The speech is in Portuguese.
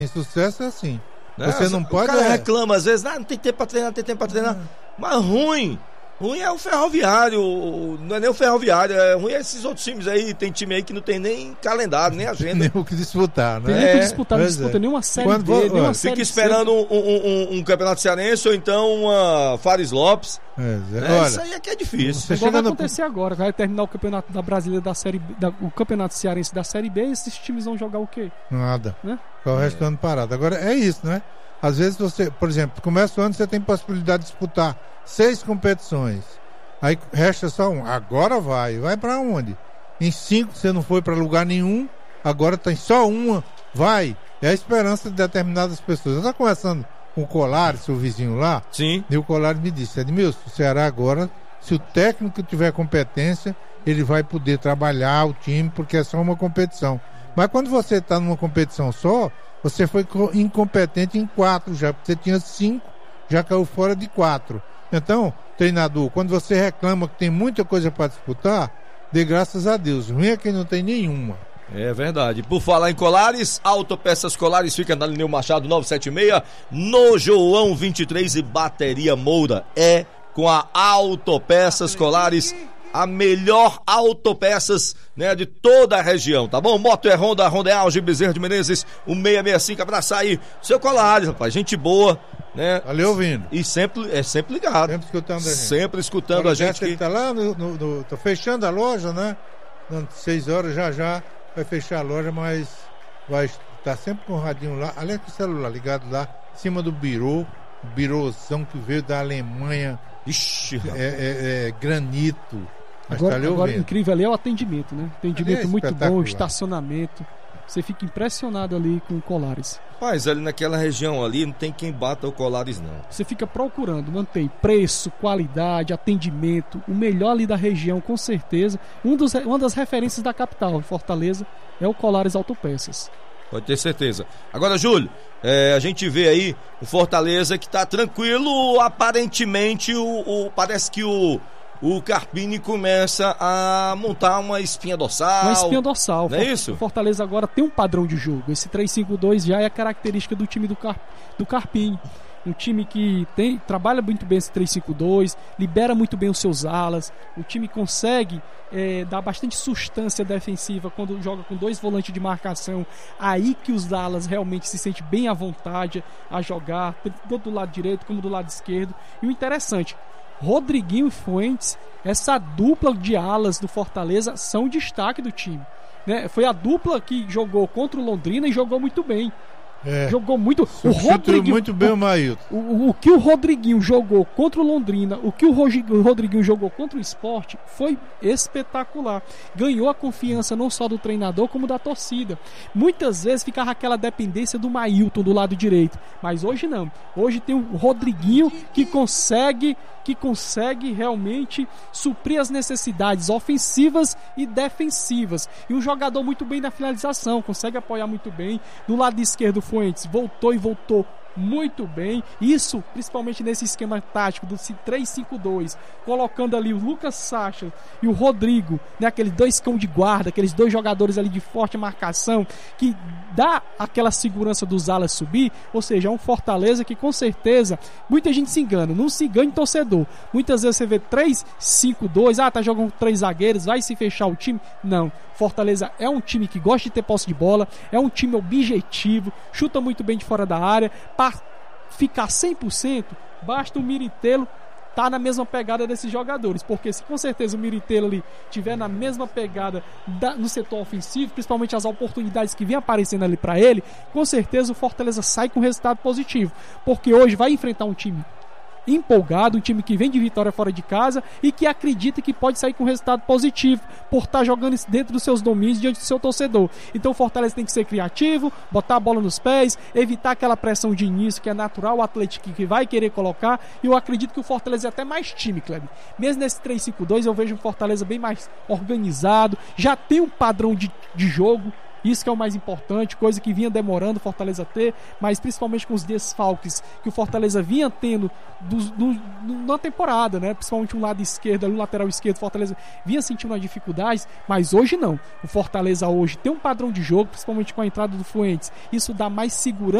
Em sucesso é assim. Né? Você não pode... O cara reclama às vezes, não tem tempo pra treinar, Mas ruim é o Ferroviário, não é nem o Ferroviário, ruim é esses outros times aí, tem time aí que não tem nem calendário, nem agenda. Nem o que disputar, né? Tem nem o que disputar, não disputa nenhuma série B, nenhuma série Fica esperando um campeonato cearense ou então uma Fares Lopes. Olha, isso aí é que é difícil. Vai acontecer agora, vai terminar o campeonato da Brasileira da Série B, o campeonato cearense da Série B, e esses times vão jogar o quê? Nada. Né? Ficar o resto do ano parado. Agora é isso, né? Às vezes você, por exemplo, começa o ano, você tem possibilidade de disputar 6 competições. Aí resta só um. Agora vai pra onde? Em 5 você não foi pra lugar nenhum, agora tem só uma. Vai. É a esperança de determinadas pessoas. Eu tô conversando com o Colares, seu vizinho lá. Sim. E o Colares me disse: Edmilson, o Ceará agora, se o técnico tiver competência, ele vai poder trabalhar o time, porque é só uma competição. Mas quando você está numa competição só, você foi incompetente em 4 já, porque você tinha 5, já caiu fora de 4. Então, treinador, quando você reclama que tem muita coisa para disputar, dê graças a Deus. Ruim é quem não tem nenhuma. É verdade. Por falar em Colares, Autopeças Colares fica na Lineu Machado 976, no João 23 e Bateria Moura. É com a Autopeças Colares, a melhor autopeças, né, de toda a região, tá bom? Moto é Honda, Honda é Alge, Bezerra de Menezes, 1665, abraçar aí seu Colares, rapaz, gente boa, né? Valeu, ouvindo. E sempre ligado. Sempre escutando a gente. Sempre escutando a gente. Ele tá lá, tá fechando a loja, né? 6 horas já vai fechar a loja, mas vai estar sempre com o radinho lá, aliás, com o celular ligado lá, em cima do birôzão que veio da Alemanha. Ixi, granito. Agora incrível ali é o atendimento, né? Atendimento muito bom, estacionamento. Você fica impressionado ali com o Colares. Mas ali naquela região ali não tem quem bata o Colares, não. Você fica procurando, mantém preço, qualidade, atendimento, o melhor ali da região, com certeza. Uma das referências da capital, Fortaleza, é o Colares Autopeças. Pode ter certeza. Agora, Júlio, a gente vê aí o Fortaleza que tá tranquilo, aparentemente parece que o Carpini começa a montar uma espinha dorsal. Uma espinha dorsal. Não é isso? O Fortaleza agora tem um padrão de jogo. Esse 3-5-2 já é a característica do time do Carpini. Um time que trabalha muito bem esse 3-5-2, libera muito bem os seus alas. O time consegue dar bastante sustância defensiva quando joga com 2 volantes de marcação. Aí que os alas realmente se sentem bem à vontade a jogar, tanto do lado direito como do lado esquerdo. E o interessante, Rodriguinho e Fuentes, essa dupla de alas do Fortaleza são o destaque do time, né? Foi a dupla que jogou contra o Londrina e jogou muito bem. Jogou muito. O Rodriguinho muito bem, o Mailton. O que o Rodriguinho jogou contra o Londrina, o que o Rodriguinho jogou contra o Sport foi espetacular. Ganhou a confiança não só do treinador como da torcida. Muitas vezes ficava aquela dependência do Mailton do lado direito, mas hoje não. Hoje tem o Rodriguinho que consegue realmente suprir as necessidades ofensivas e defensivas. E um jogador muito bem na finalização, consegue apoiar muito bem. Do lado esquerdo, Fuentes voltou muito bem, isso principalmente nesse esquema tático do 3-5-2, colocando ali o Lucas Sacha e o Rodrigo, né, aqueles 2 cão de guarda, aqueles 2 jogadores ali de forte marcação, que dá aquela segurança dos alas subir. Ou seja, é um Fortaleza que com certeza, muita gente se engana, não se engane torcedor, muitas vezes você vê 3-5-2, tá jogando 3 zagueiros, vai se fechar o time. Não, Fortaleza é um time que gosta de ter posse de bola, é um time objetivo, chuta muito bem de fora da área. Para ficar 100%, basta o Miritelo tá na mesma pegada desses jogadores, porque se com certeza o Miritelo ali tiver na mesma pegada no setor ofensivo, principalmente as oportunidades que vem aparecendo ali para ele, com certeza o Fortaleza sai com resultado positivo, porque hoje vai enfrentar um time empolgado, um time que vem de vitória fora de casa e que acredita que pode sair com resultado positivo por estar jogando dentro dos seus domínios diante do seu torcedor. Então o Fortaleza tem que ser criativo, botar a bola nos pés, evitar aquela pressão de início que é natural o Atlético que vai querer colocar. E eu acredito que o Fortaleza é até mais time, Kleber. Mesmo nesse 3-5-2 eu vejo o Fortaleza bem mais organizado, já tem um padrão de jogo Isso que é o mais importante, coisa que vinha demorando o Fortaleza ter, mas principalmente com os desfalques que o Fortaleza vinha tendo na temporada, né? Principalmente um lado esquerdo, um lateral esquerdo, o Fortaleza vinha sentindo as dificuldades, mas hoje não. O Fortaleza hoje tem um padrão de jogo, principalmente com a entrada do Fuentes. Isso dá mais segurança